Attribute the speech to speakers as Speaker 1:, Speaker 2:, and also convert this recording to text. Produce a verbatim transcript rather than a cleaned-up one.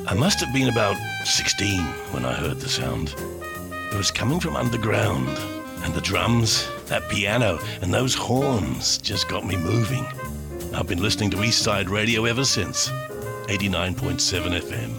Speaker 1: I must have been about sixteen when I heard the sound. It was coming from underground, and the drums, that piano, and those horns just got me moving. I've been listening to Eastside Radio ever since. eighty-nine point seven F M.